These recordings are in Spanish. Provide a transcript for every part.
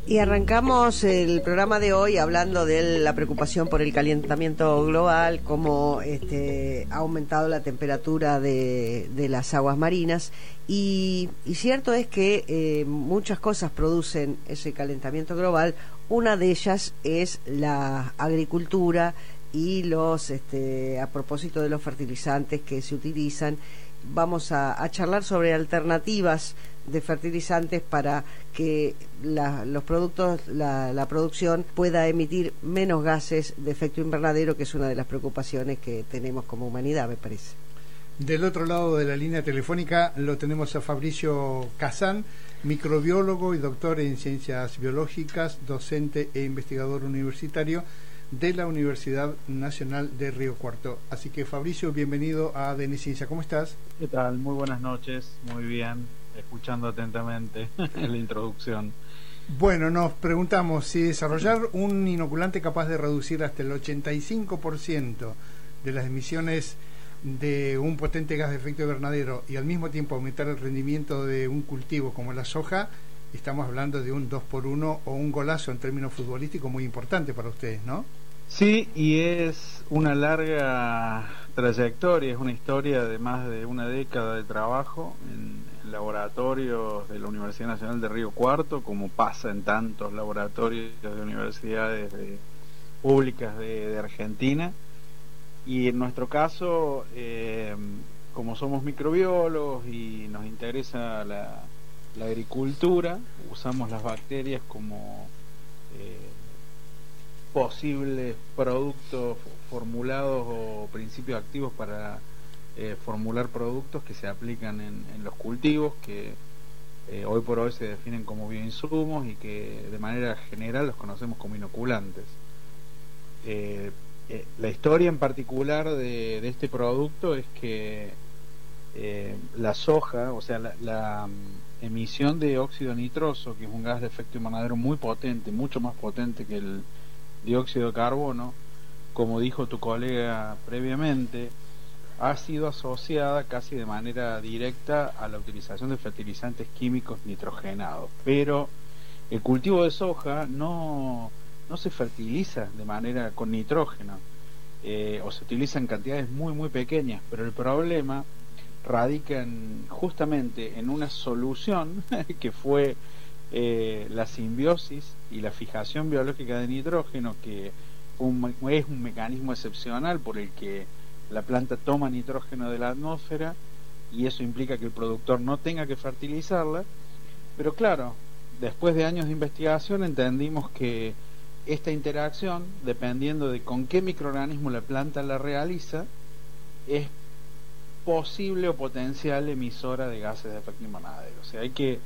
Y arrancamos el programa de hoy hablando de la preocupación por el calentamiento global, cómo ha aumentado la temperatura de las aguas marinas. Y cierto es que muchas cosas producen ese calentamiento global. Una de ellas es la agricultura y a propósito de los fertilizantes que se utilizan. Vamos a charlar sobre alternativas de fertilizantes para que los productos, la producción pueda emitir menos gases de efecto invernadero, que es una de las preocupaciones que tenemos como humanidad, me parece. Del otro lado de la línea telefónica lo tenemos a Fabricio Casán, microbiólogo y doctor en ciencias biológicas, docente e investigador universitario de la Universidad Nacional de Río Cuarto. Así que, Fabricio, bienvenido a ADN Ciencia. ¿Cómo estás? ¿Qué tal? Muy buenas noches, muy bien, escuchando atentamente la introducción. Bueno, nos preguntamos si desarrollar un inoculante capaz de reducir hasta el 85% de las emisiones de un potente gas de efecto invernadero y al mismo tiempo aumentar el rendimiento de un cultivo como la soja, estamos hablando de un 2x1 o un golazo en términos futbolísticos muy importante para ustedes, ¿no? Sí, y es una larga trayectoria, es una historia de más de una década de trabajo en laboratorios de la Universidad Nacional de Río Cuarto, como pasa en tantos laboratorios de universidades públicas de Argentina. Y en nuestro caso, como somos microbiólogos y nos interesa la agricultura, usamos las bacterias como posibles productos formulados o principios activos para formular productos que se aplican en los cultivos, que hoy por hoy se definen como bioinsumos y que de manera general los conocemos como inoculantes. La historia en particular de este producto es que la soja, o sea, la emisión de óxido nitroso, que es un gas de efecto invernadero muy potente, mucho más potente que el dióxido de carbono, como dijo tu colega previamente, ha sido asociada casi de manera directa a la utilización de fertilizantes químicos nitrogenados. Pero el cultivo de soja no se fertiliza de manera con nitrógeno, o se utiliza en cantidades muy muy pequeñas, pero el problema radica justamente en una solución que fue la simbiosis y la fijación biológica de nitrógeno, que es un mecanismo excepcional por el que la planta toma nitrógeno de la atmósfera, y eso implica que el productor no tenga que fertilizarla. Pero claro, después de años de investigación entendimos que esta interacción, dependiendo de con qué microorganismo la planta la realiza, es posible o potencial emisora de gases de efecto invernadero. O sea, hay que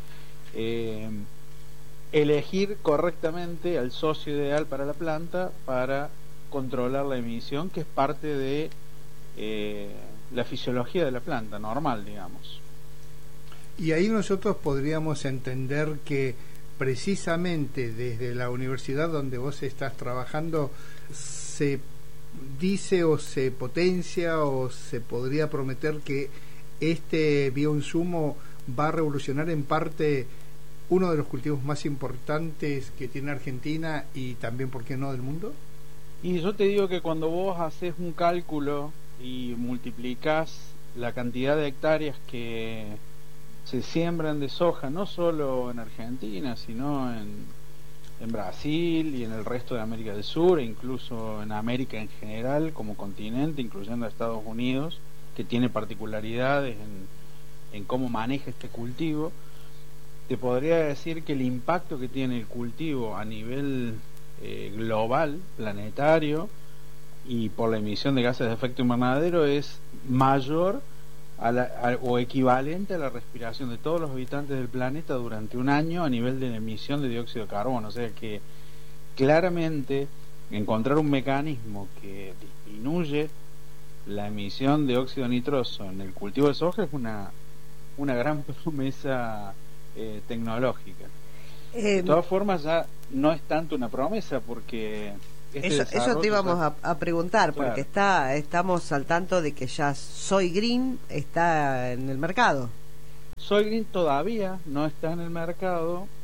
elegir correctamente al socio ideal para la planta para controlar la emisión, que es parte de la fisiología de la planta normal, digamos. Y ahí nosotros podríamos entender que precisamente desde la universidad donde vos estás trabajando se dice o se potencia o se podría prometer que este bioinsumo va a revolucionar en parte uno de los cultivos más importantes que tiene Argentina y también, ¿por qué no, del mundo? Y yo te digo que cuando vos haces un cálculo y multiplicás la cantidad de hectáreas que se siembran de soja, no solo en Argentina, sino en Brasil y en el resto de América del Sur, e incluso en América en general como continente, incluyendo a Estados Unidos, que tiene particularidades en cómo maneja este cultivo, te podría decir que el impacto que tiene el cultivo a nivel global, planetario, y por la emisión de gases de efecto invernadero es mayor o equivalente a la respiración de todos los habitantes del planeta durante un año a nivel de emisión de dióxido de carbono. O sea que claramente encontrar un mecanismo que disminuye la emisión de óxido nitroso en el cultivo de soja es una gran promesa tecnológica. De todas formas, ya no es tanto una promesa, porque eso te íbamos a preguntar, claro, porque estamos al tanto de que ya Soy Green está en el mercado. Soy Green todavía no está en el mercado,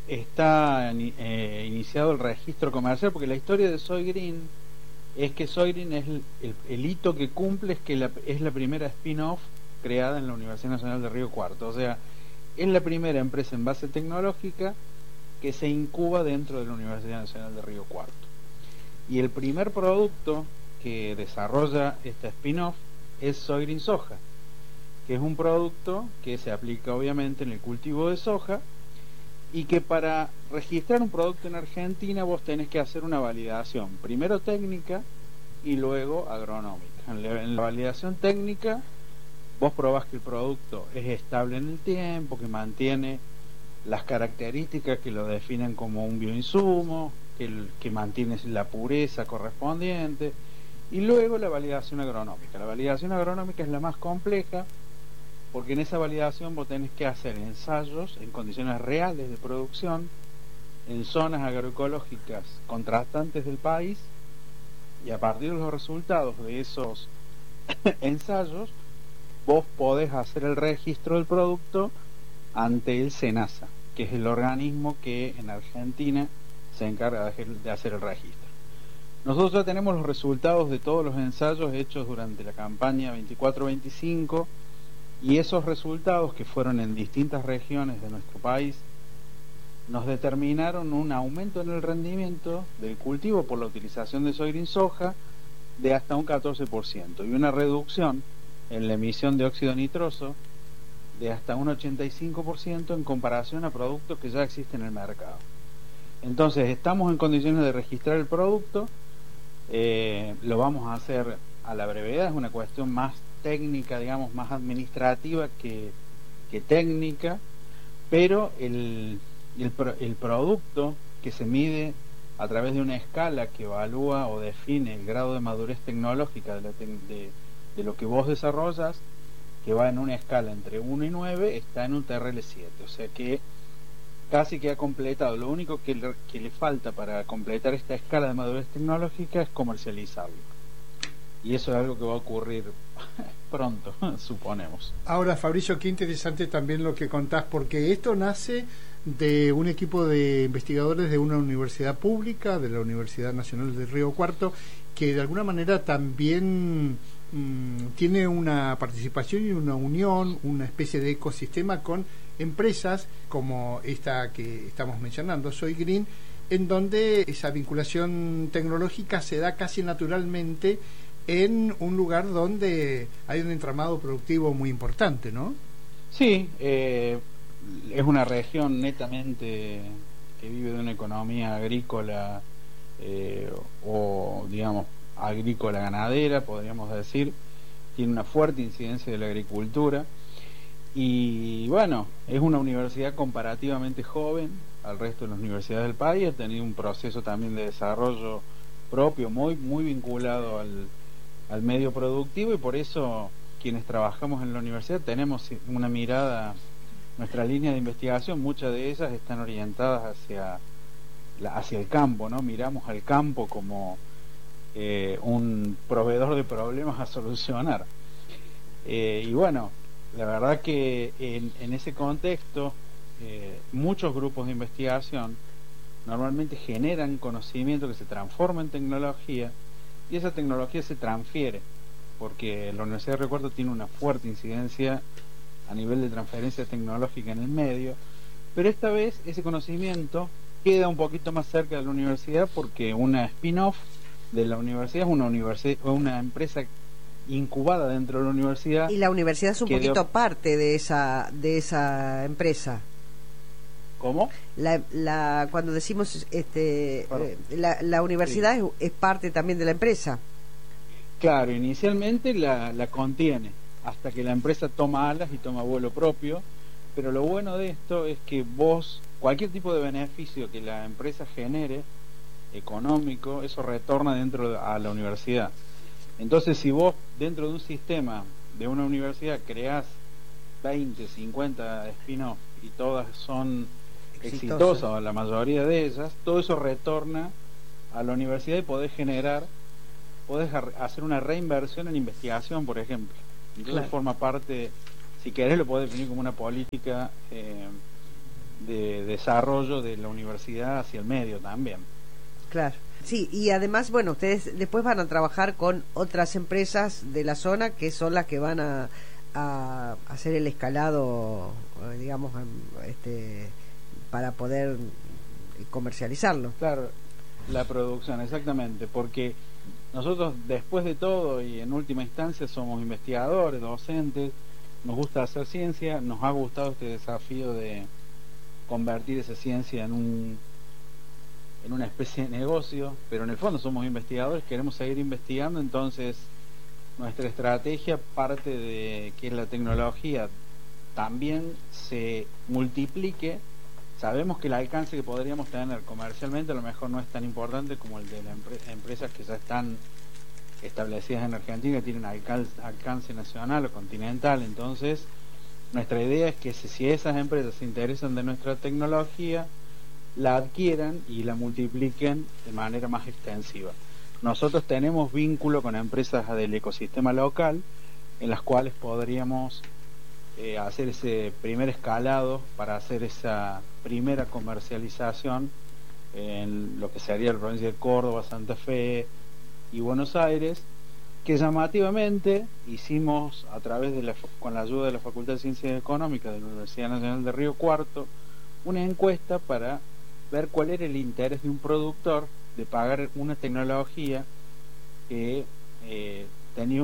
está iniciado el registro comercial, porque la historia de Soy Green es que Soy Green es el hito que cumple, es que es la primera spin-off creada en la Universidad Nacional de Río Cuarto. O sea, es la primera empresa en base tecnológica que se incuba dentro de la Universidad Nacional de Río Cuarto. Y el primer producto que desarrolla esta spin-off es Soy Green Soja, que es un producto que se aplica obviamente en el cultivo de soja, y que para registrar un producto en Argentina vos tenés que hacer una validación, primero técnica y luego agronómica. En la validación técnica vos probás que el producto es estable en el tiempo, que mantiene las características que lo definen como un bioinsumo, que mantiene la pureza correspondiente, y luego la validación agronómica. La validación agronómica es la más compleja, porque en esa validación vos tenés que hacer ensayos en condiciones reales de producción en zonas agroecológicas contrastantes del país, y a partir de los resultados de esos ensayos vos podés hacer el registro del producto ante el SENASA, que es el organismo que en Argentina se encarga de hacer el registro. Nosotros ya tenemos los resultados de todos los ensayos hechos durante la campaña 24-25, y esos resultados, que fueron en distintas regiones de nuestro país, nos determinaron un aumento en el rendimiento del cultivo por la utilización de Soy Green Soja de hasta un 14%, y una reducción en la emisión de óxido nitroso de hasta un 85% en comparación a productos que ya existen en el mercado. Entonces estamos en condiciones de registrar el producto, lo vamos a hacer a la brevedad, es una cuestión más técnica, digamos, más administrativa que técnica, pero el producto, que se mide a través de una escala que evalúa o define el grado de madurez tecnológica de lo que vos desarrollas, que va en una escala entre 1 y 9, está en un TRL7, o sea que casi que ha completado. Lo único que le falta para completar esta escala de madurez tecnológica es comercializarlo, y eso es algo que va a ocurrir pronto, suponemos. Ahora, Fabricio, qué interesante también lo que contás, porque esto nace de un equipo de investigadores de una universidad pública, de la Universidad Nacional de Río Cuarto, que de alguna manera también tiene una participación y una unión, una especie de ecosistema con empresas como esta que estamos mencionando, Soy Green, en donde esa vinculación tecnológica se da casi naturalmente en un lugar donde hay un entramado productivo muy importante, ¿no? Sí, es una región netamente que vive de una economía agrícola, o digamos agrícola ganadera, podríamos decir. Tiene una fuerte incidencia de la agricultura, y bueno, es una universidad comparativamente joven al resto de las universidades del país. Ha tenido un proceso también de desarrollo propio muy vinculado al medio productivo, y por eso quienes trabajamos en la universidad tenemos una mirada, nuestra línea de investigación, muchas de ellas están orientadas hacia el campo, ¿no? Miramos al campo como un proveedor de problemas a solucionar, y bueno, la verdad que en ese contexto muchos grupos de investigación normalmente generan conocimiento que se transforma en tecnología, y esa tecnología se transfiere, porque la Universidad de Río Cuarto tiene una fuerte incidencia a nivel de transferencia tecnológica en el medio, pero esta vez ese conocimiento queda un poquito más cerca de la universidad, porque una spin-off de la universidad es una empresa incubada dentro de la universidad. Y la universidad es un poquito parte de esa empresa. ¿Cómo? Cuando decimos la universidad sí, es parte también de la empresa. Claro, inicialmente la contiene, hasta que la empresa toma alas y toma vuelo propio, pero lo bueno de esto es que vos, cualquier tipo de beneficio que la empresa genere, económico, eso retorna dentro a la universidad. Entonces, si vos dentro de un sistema de una universidad creás 20, 50 spin-off y todas son exitosas, o la mayoría de ellas, todo eso retorna a la universidad, y podés hacer una reinversión en investigación, por ejemplo. Entonces claro, forma parte, si querés lo podés definir como una política de desarrollo de la universidad hacia el medio también. Claro. Sí, y además, bueno, ustedes después van a trabajar con otras empresas de la zona que son las que van a hacer el escalado, digamos, para poder comercializarlo. Claro, la producción, exactamente, porque nosotros después de todo y en última instancia somos investigadores, docentes, nos gusta hacer ciencia, nos ha gustado este desafío de convertir esa ciencia en una especie de negocio, pero en el fondo somos investigadores, queremos seguir investigando, entonces nuestra estrategia parte de que la tecnología también se multiplique. Sabemos que el alcance que podríamos tener comercialmente a lo mejor no es tan importante como el de las empresas que ya están establecidas en Argentina, que tienen alcance nacional o continental. Entonces nuestra idea es que si esas empresas se interesan de nuestra tecnología, la adquieran y la multipliquen de manera más extensiva. Nosotros tenemos vínculo con empresas del ecosistema local en las cuales podríamos hacer ese primer escalado para hacer esa primera comercialización en lo que sería la provincia de Córdoba, Santa Fe y Buenos Aires, que llamativamente hicimos a través con la ayuda de la Facultad de Ciencias Económicas de la Universidad Nacional de Río Cuarto, una encuesta para ver cuál era el interés de un productor de pagar una tecnología que tenía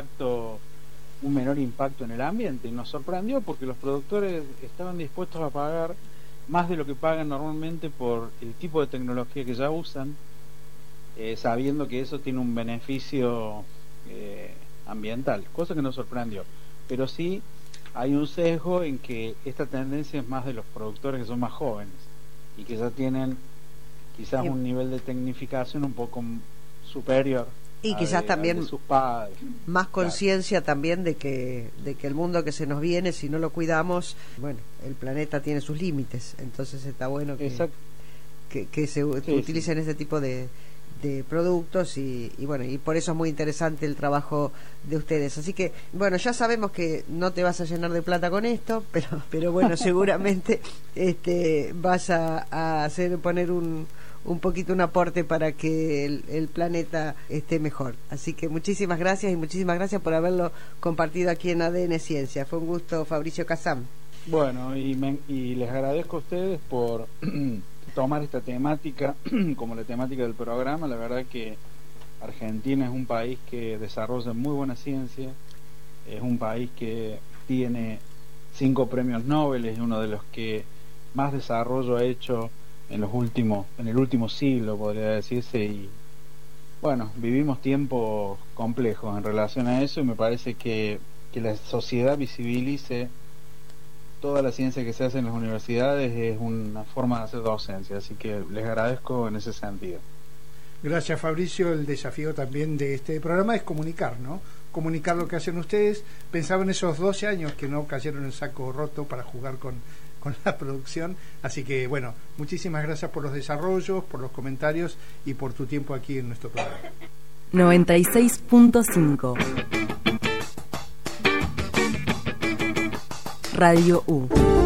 un menor impacto en el ambiente, y nos sorprendió porque los productores estaban dispuestos a pagar más de lo que pagan normalmente por el tipo de tecnología que ya usan, sabiendo que eso tiene un beneficio ambiental, cosa que nos sorprendió. Pero sí hay un sesgo en que esta tendencia es más de los productores que son más jóvenes y que ya tienen quizás un nivel de tecnificación un poco superior y quizás también sus padres. Más conciencia también de que el mundo que se nos viene, si no lo cuidamos, bueno, el planeta tiene sus límites, entonces está bueno que se utilicen este tipo de productos y bueno, y por eso es muy interesante el trabajo de ustedes. Así que bueno, ya sabemos que no te vas a llenar de plata con esto, pero bueno, seguramente vas a poner un poquito un aporte para que el planeta esté mejor. Así que muchísimas gracias, y muchísimas gracias por haberlo compartido aquí en ADN Ciencia. Fue un gusto, Fabricio Kazan. Bueno, y les agradezco a ustedes por tomar esta temática como la temática del programa. La verdad que Argentina es un país que desarrolla muy buena ciencia, es un país que tiene 5 premios Nobel, es uno de los que más desarrollo ha hecho en el último siglo, podría decirse, y bueno, vivimos tiempos complejos en relación a eso, y me parece que la sociedad visibilice toda la ciencia que se hace en las universidades es una forma de hacer docencia, así que les agradezco en ese sentido. Gracias, Fabricio. El desafío también de este programa es comunicar, ¿no? Comunicar lo que hacen ustedes. Pensaba en esos 12 años que no cayeron en saco roto para jugar con la producción, así que bueno, muchísimas gracias por los desarrollos, por los comentarios y por tu tiempo aquí en nuestro programa. 96.5 Radio U.